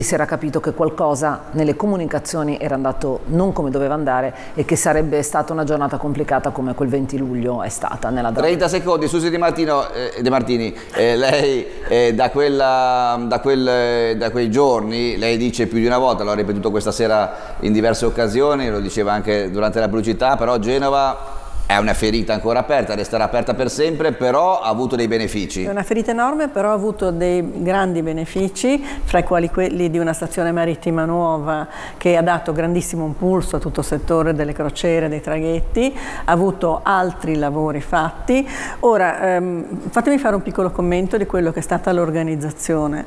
si era capito che qualcosa nelle comunicazioni era andato non come doveva andare e che sarebbe stata una giornata complicata come quel 20 luglio è stata nella 30 secondi, Susi De Martini, lei da quei giorni, lei dice più di una volta, l'ho ripetuto questa sera in diverse occasioni, lo diceva anche durante la pubblicità, però Genova è una ferita ancora aperta, resterà aperta per sempre, però ha avuto dei benefici. È una ferita enorme, però ha avuto dei grandi benefici, fra i quali quelli di una stazione marittima nuova che ha dato grandissimo impulso a tutto il settore delle crociere, dei traghetti, ha avuto altri lavori fatti. Ora, fatemi fare un piccolo commento di quello che è stata l'organizzazione.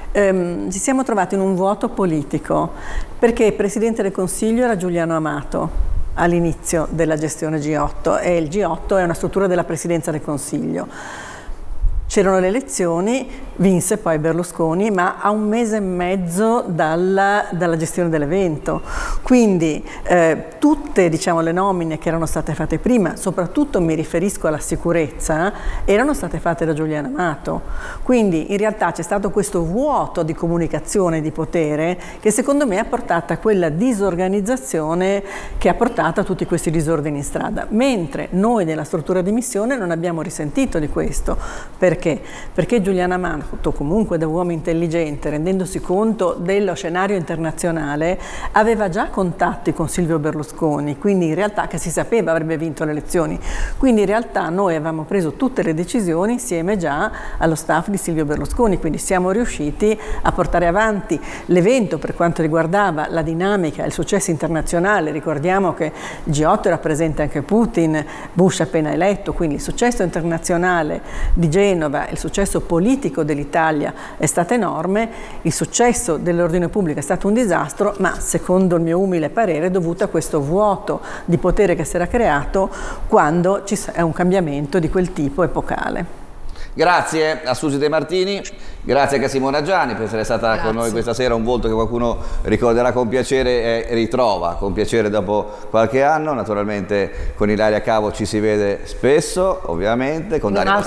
Ci siamo trovati in un vuoto politico, perché il Presidente del Consiglio era Giuliano Amato all'inizio della gestione G8 e il G8 è una struttura della Presidenza del Consiglio. C'erano le elezioni, vinse poi Berlusconi, ma a un mese e mezzo dalla gestione dell'evento. Quindi tutte, diciamo, le nomine che erano state fatte prima, soprattutto mi riferisco alla sicurezza, erano state fatte da Giuliano Amato. Quindi in realtà c'è stato questo vuoto di comunicazione e di potere che secondo me ha portato a quella disorganizzazione che ha portato a tutti questi disordini in strada. Mentre noi nella struttura di missione non abbiamo risentito di questo. Perché? Perché Giuliano Amato, comunque da uomo intelligente, rendendosi conto dello scenario internazionale, aveva già contatti con Silvio Berlusconi, quindi in realtà, che si sapeva avrebbe vinto le elezioni. Quindi in realtà noi avevamo preso tutte le decisioni insieme già allo staff di Silvio Berlusconi, quindi siamo riusciti a portare avanti l'evento per quanto riguardava la dinamica e il successo internazionale. Ricordiamo che il G8 era presente anche Putin, Bush appena eletto, quindi il successo internazionale di Genova, il successo politico dell'Italia è stato enorme, il successo dell'ordine pubblico è stato un disastro, ma secondo il mio umile parere è dovuto a questo vuoto di potere che si era creato quando è un cambiamento di quel tipo epocale. Grazie a Susi De Martini, grazie anche a Simona Gianni per essere stata con noi questa sera, un volto che qualcuno ricorderà con piacere e ritrova con piacere dopo qualche anno. Naturalmente con Ilaria Cavo ci si vede spesso, ovviamente, con Dario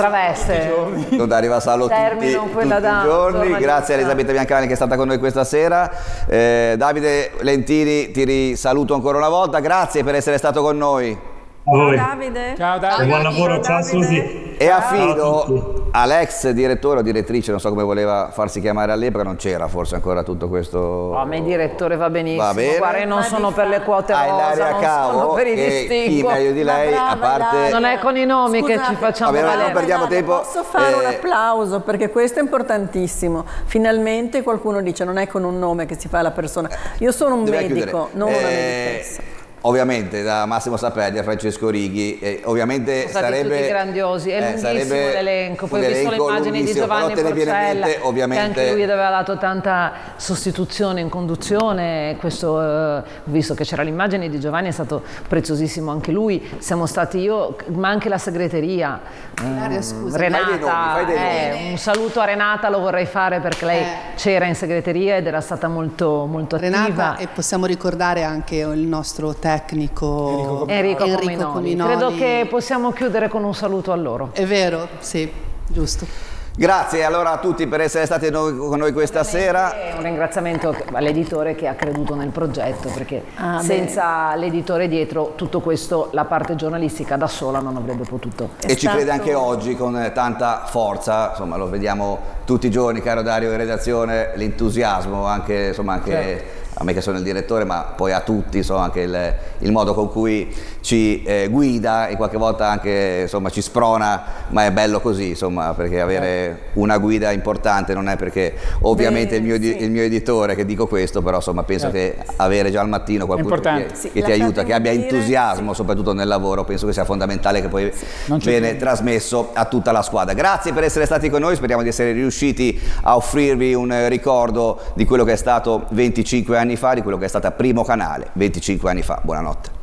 Vassallo tutti i giorni. Grazie a Elisabetta Biancani che è stata con noi questa sera. Davide Lentini, ti risaluto ancora una volta, grazie per essere stato con noi. Ciao Davide. Ciao Davide. Buon lavoro, ciao Susi. E affido all'ex direttore o direttrice, non so come voleva farsi chiamare all'epoca, non c'era forse ancora tutto questo... A me direttore va benissimo, va bene. Guarda, non sono per le quote rosa, non sono per i distinguo. Chi meglio di lei, a parte... Non è con i nomi che ci facciamo valere. Non perdiamo tempo. Posso fare un applauso, perché questo è importantissimo. Finalmente qualcuno dice non è con un nome che si fa la persona. Io sono un medico, non una medicessa. Ovviamente da Massimo Sapelli a Francesco Righi, ovviamente sarebbe tutti grandiosi, è lunghissimo l'elenco, poi ho visto le immagini di Giovanni Porcella, che anche lui aveva dato tanta sostituzione in conduzione, questo, ho visto che c'era l'immagine di Giovanni, è stato preziosissimo anche lui, siamo stati io, ma anche la segreteria, Renata, un saluto a Renata lo vorrei fare perché lei c'era in segreteria ed era stata molto attiva. Renata, e possiamo ricordare anche il nostro tecnico Enrico Cominoli. Credo che possiamo chiudere con un saluto a loro. È vero, sì, giusto. Grazie allora a tutti per essere stati con noi questa sera. Un ringraziamento all'editore che ha creduto nel progetto, perché senza l'editore dietro tutto questo, la parte giornalistica da sola non avrebbe potuto. E ci crede anche oggi con tanta forza, insomma lo vediamo tutti i giorni, caro Dario in redazione, l'entusiasmo anche, insomma anche... Certo. A me che sono il direttore, ma poi a tutti, insomma, anche il modo con cui ci guida e qualche volta anche, insomma, ci sprona, ma è bello così, insomma, perché avere una guida importante non è perché ovviamente il mio editore che dico questo, però insomma penso che avere già al mattino qualcuno che ti aiuta, che abbia entusiasmo soprattutto nel lavoro, penso che sia fondamentale, che poi viene trasmesso a tutta la squadra. Grazie per essere stati con noi, speriamo di essere riusciti a offrirvi un ricordo di quello che è stato 25 anni fa, di quello che è stata Primo Canale 25 anni fa. Buonanotte.